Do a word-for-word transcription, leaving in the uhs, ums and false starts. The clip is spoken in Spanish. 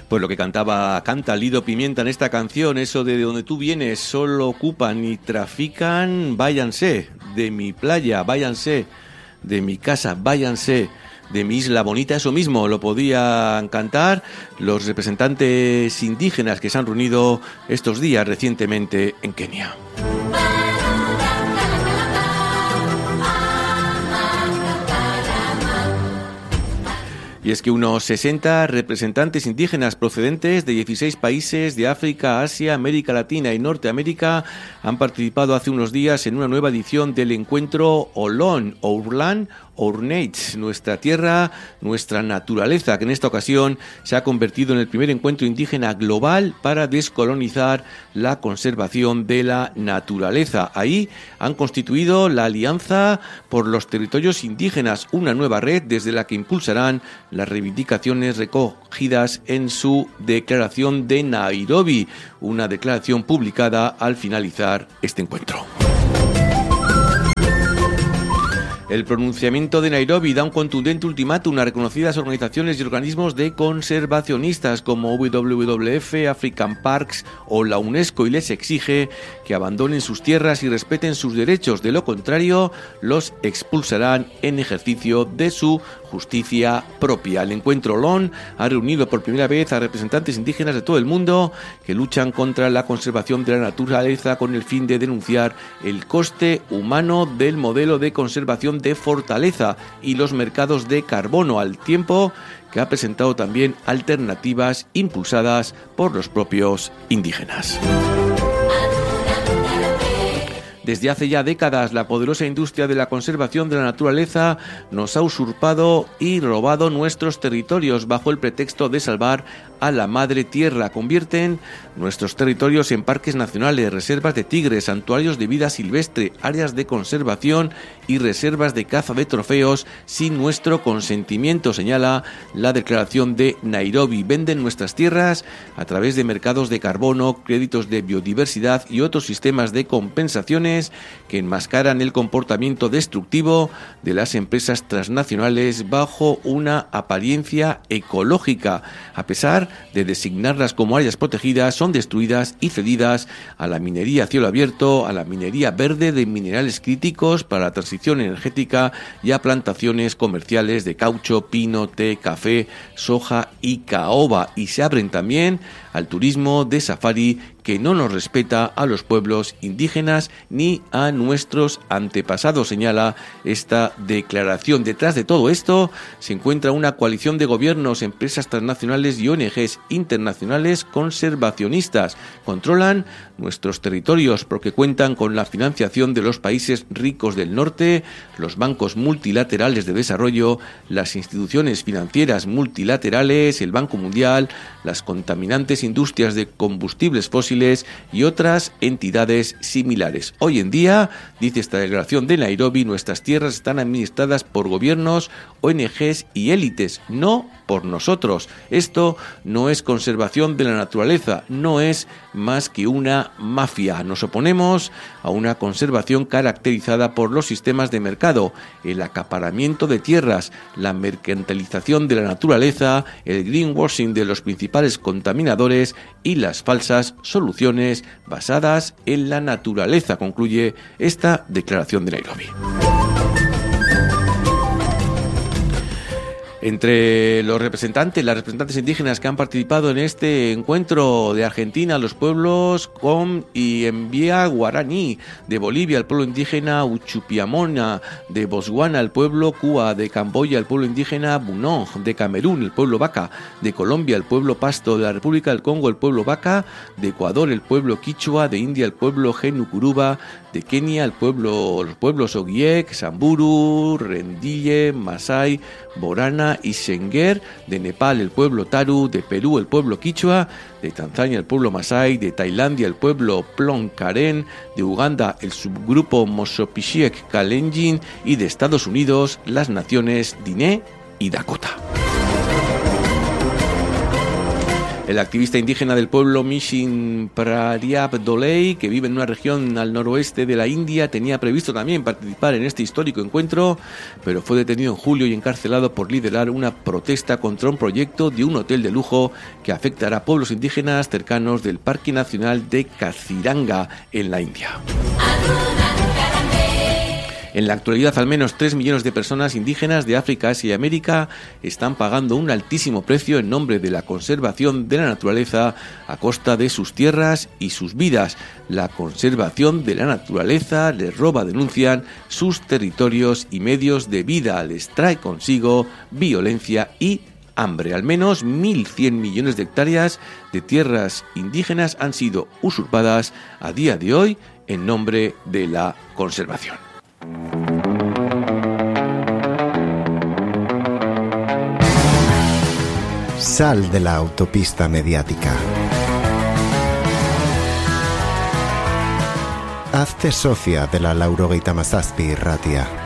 Pues lo que cantaba, canta Lido Pimienta en esta canción, eso de, de donde tú vienes, solo ocupan y trafican, váyanse de mi playa, váyanse de mi casa, váyanse de mi isla bonita. Eso mismo lo podían cantar los representantes indígenas que se han reunido estos días recientemente en Kenia. Y es que unos sesenta representantes indígenas procedentes de dieciséis países de África, Asia, América Latina y Norteamérica han participado hace unos días en una nueva edición del encuentro Olón, Ourlan, Ourneit, nuestra tierra, nuestra naturaleza, que en esta ocasión se ha convertido en el primer encuentro indígena global para descolonizar la conservación de la naturaleza. Ahí han constituido la Alianza por los Territorios Indígenas, una nueva red desde la que impulsarán las reivindicaciones recogidas en su declaración de Nairobi, una declaración publicada al finalizar este encuentro. El pronunciamiento de Nairobi da un contundente ultimátum a reconocidas organizaciones y organismos de conservacionistas como W W F, African Parks o la UNESCO y les exige que abandonen sus tierras y respeten sus derechos. De lo contrario, los expulsarán en ejercicio de su justicia propia. El encuentro Olón ha reunido por primera vez a representantes indígenas de todo el mundo que luchan contra la conservación de la naturaleza con el fin de denunciar el coste humano del modelo de conservación de fortaleza y los mercados de carbono, al tiempo que ha presentado también alternativas impulsadas por los propios indígenas. Desde hace ya décadas, la poderosa industria de la conservación de la naturaleza nos ha usurpado y robado nuestros territorios bajo el pretexto de salvar a la madre tierra. Convierten nuestros territorios en parques nacionales, reservas de tigres, santuarios de vida silvestre, áreas de conservación y reservas de caza de trofeos sin nuestro consentimiento, señala la declaración de Nairobi. Venden nuestras tierras a través de mercados de carbono, créditos de biodiversidad y otros sistemas de compensaciones que enmascaran el comportamiento destructivo de las empresas transnacionales bajo una apariencia ecológica. A pesar de designarlas como áreas protegidas, son destruidas y cedidas a la minería a cielo abierto, a la minería verde de minerales críticos para la transición energética y a plantaciones comerciales de caucho, pino, té, café, soja y caoba. Y se abren también al turismo de safari que no nos respeta a los pueblos indígenas ni a nuestros antepasados, señala esta declaración. Detrás de todo esto se encuentra una coalición de gobiernos, empresas transnacionales y O N Ges internacionales conservacionistas. Controlan nuestros territorios porque cuentan con la financiación de los países ricos del norte, los bancos multilaterales de desarrollo, las instituciones financieras multilaterales, el Banco Mundial, las contaminantes industrias de combustibles fósiles y otras entidades similares. Hoy en día, dice esta declaración de Nairobi, nuestras tierras están administradas por gobiernos, O N Ges y élites, no por nosotros. Esto no es conservación de la naturaleza, no es más que una mafia. Nos oponemos a una conservación caracterizada por los sistemas de mercado, el acaparamiento de tierras, la mercantilización de la naturaleza, el greenwashing de los principales contaminadores y las falsas soluciones basadas en la naturaleza, concluye esta declaración de Nairobi. Entre los representantes, las representantes indígenas que han participado en este encuentro de Argentina, los pueblos Com y Envía Guaraní, de Bolivia el pueblo indígena Uchupiamona, de Botswana el pueblo Kua, de Camboya el pueblo indígena Bunong, de Camerún el pueblo Baka, de Colombia el pueblo Pasto, de la República del Congo el pueblo Baka, de Ecuador el pueblo Quichua, de India el pueblo Genukuruba, de Kenia el pueblo, los pueblos Ogiek, Samburu, Rendille, Masai, Borana y Senger, de Nepal el pueblo Taru, de Perú el pueblo Quichua, de Tanzania el pueblo Masai, de Tailandia el pueblo Plon Karen, de Uganda el subgrupo Mosopishek Kalenjin y de Estados Unidos las naciones Diné y Dakota. El activista indígena del pueblo Mishin Praryap Doley, que vive en una región al noroeste de la India, tenía previsto también participar en este histórico encuentro, pero fue detenido en julio y encarcelado por liderar una protesta contra un proyecto de un hotel de lujo que afectará a pueblos indígenas cercanos del Parque Nacional de Kaziranga, en la India. En la actualidad, al menos tres millones de personas indígenas de África, Asia y América están pagando un altísimo precio en nombre de la conservación de la naturaleza a costa de sus tierras y sus vidas. La conservación de la naturaleza les roba, denuncian, sus territorios y medios de vida, les trae consigo violencia y hambre. Al menos mil cien millones de hectáreas de tierras indígenas han sido usurpadas a día de hoy en nombre de la conservación. Sal de la autopista mediática. Hazte socia de la Laurogeita Hamazazpi Irratia.